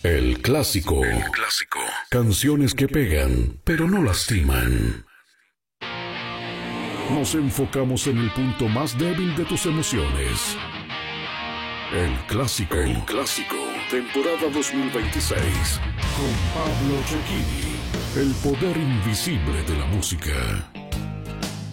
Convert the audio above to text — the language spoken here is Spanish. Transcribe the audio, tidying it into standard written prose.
El clásico. El clásico. Canciones que pegan, pero no lastiman. Nos enfocamos en el punto más débil de tus emociones. El clásico. El clásico. Temporada 2026. Con Pablo Cecchini. El poder invisible de la música.